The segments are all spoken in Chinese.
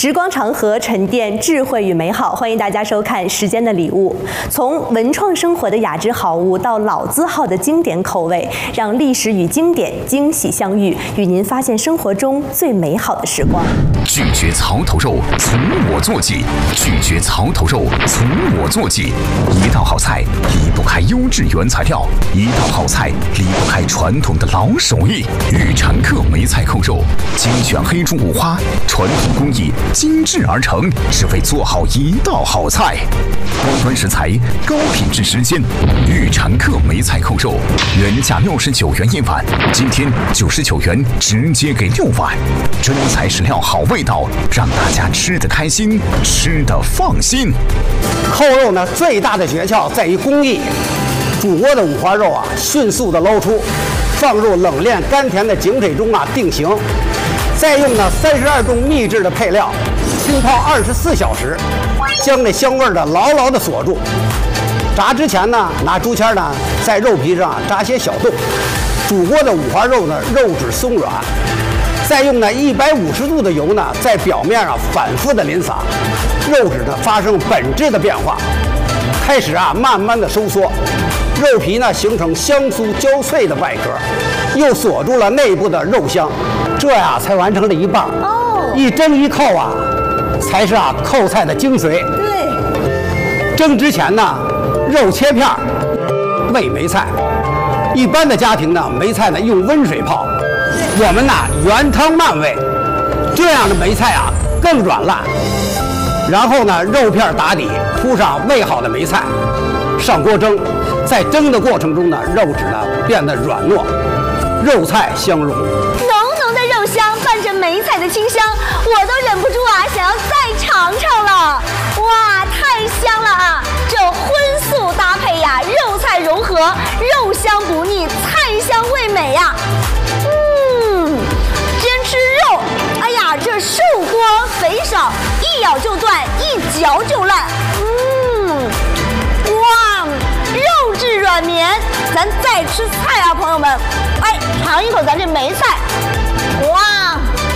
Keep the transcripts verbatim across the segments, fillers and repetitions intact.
时光长河沉淀智慧与美好，欢迎大家收看《时间的礼物》。从文创生活的雅致好物到老字号的经典口味，让历史与经典惊喜相遇，与您发现生活中最美好的时光。 拒绝槽头肉，从我做起；拒绝槽头肉，从我做起。一道好菜离不开优质原材料，一道好菜离不开传统的老手艺。玉禅客梅菜扣肉，精选黑猪五花，传统工艺精致而成，只为做好一道好菜。高端食材，高品质时间。玉禅客梅菜扣肉，原价六十九元一碗，今天九十九元直接给六碗。真材实料，好味道，让大家吃得开心，吃得放心。 扣肉呢，最大的诀窍在于工艺。煮过的五花肉啊，迅速的捞出，放入冷链甘甜的井水中啊定型，再用呢三十二种秘制的配料，浸泡二十四小时，将这香味儿的牢牢的锁住。炸之前呢，拿竹签呢在肉皮上扎些小洞，煮过的五花肉呢肉质松软，再用呢一百五十度的油呢在表面啊反复的淋洒，肉质呢发生本质的变化，开始啊慢慢的收缩，肉皮呢形成香酥焦脆的外壳，又锁住了内部的肉香，这呀才完成了一半。哦，一蒸一扣啊，才是啊扣菜的精髓。 对， 蒸之前呢，肉切片，煨梅菜。一般的家庭呢，梅菜呢用温水泡，我们呢原汤慢煨，这样的梅菜啊更软烂。然后呢，肉片打底，铺上煨好的梅菜，上锅蒸。在蒸的过程中呢，肉质呢变得软糯，肉菜相融，浓浓的肉香伴着梅菜的清香，我都忍不住啊想要再尝尝了。哇，太香了啊！这荤素搭配呀，肉菜融合，肉香不腻，菜香味美呀。嗯，先吃肉，哎呀，这瘦多肥少，一咬就断，一嚼就烂。嗯，哇，肉质软绵。咱再吃菜啊，朋友们，哎，尝一口咱这梅菜，哇，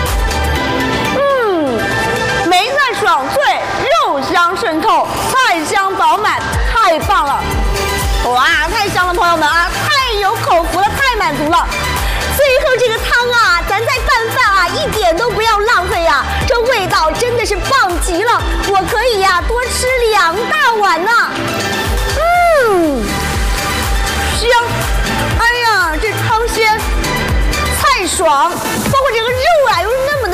嗯，梅菜爽脆，肉香渗透，菜香饱满，太棒了！哇，太香了，朋友们啊，太有口福了，太满足了。最后这个汤啊，咱再拌饭啊，一点都不要浪费呀、啊，这味道真的是棒极了，我可以呀、啊、多吃两大碗呢。嗯，香，哎呀，这汤鲜，菜爽，包括这个肉啊，又